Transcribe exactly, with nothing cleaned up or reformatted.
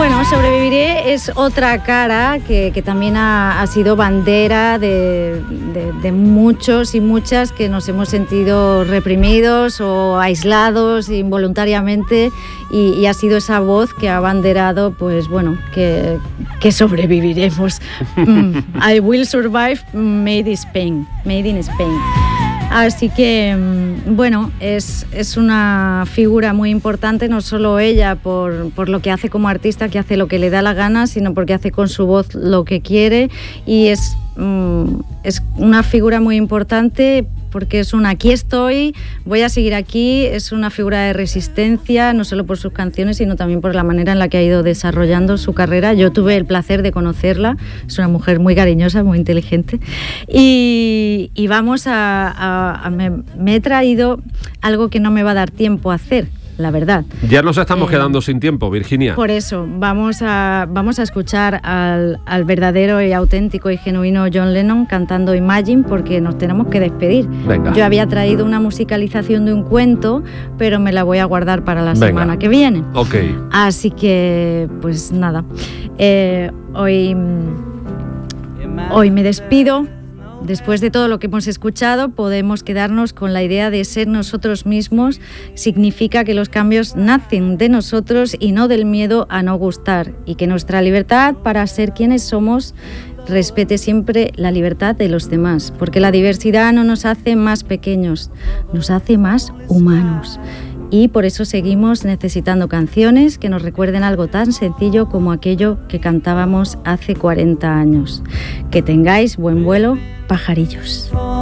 Bueno, Sobreviviré es otra cara que, que también ha, ha sido bandera de, de, de muchos y muchas que nos hemos sentido reprimidos o aislados involuntariamente y, y ha sido esa voz que ha abanderado, pues bueno, que, que sobreviviremos. I will survive, made in Spain, made in Spain. Así que, bueno, es, es una figura muy importante, no solo ella por, por lo que hace como artista, que hace lo que le da la gana, sino porque hace con su voz lo que quiere y es, es una figura muy importante porque es un aquí estoy, voy a seguir aquí, es una figura de resistencia, no solo por sus canciones, sino también por la manera en la que ha ido desarrollando su carrera. Yo tuve el placer de conocerla, es una mujer muy cariñosa, muy inteligente, y, y vamos a... a, a me, me he traído algo que no me va a dar tiempo a hacer, la verdad. Ya nos estamos eh, quedando sin tiempo, Virginia. Por eso, vamos a, vamos a escuchar al, al verdadero y auténtico y genuino John Lennon cantando Imagine, porque nos tenemos que despedir. Venga. Yo había traído una musicalización de un cuento, pero me la voy a guardar para la Venga. semana que viene. Ok. Así que, pues nada, eh, hoy, hoy me despido. Después de todo lo que hemos escuchado, podemos quedarnos con la idea de ser nosotros mismos. Significa que los cambios nacen de nosotros y no del miedo a no gustar, y que nuestra libertad para ser quienes somos respete siempre la libertad de los demás, porque la diversidad no nos hace más pequeños, nos hace más humanos. Y por eso seguimos necesitando canciones que nos recuerden algo tan sencillo como aquello que cantábamos hace cuarenta años. Que tengáis buen vuelo, pajarillos.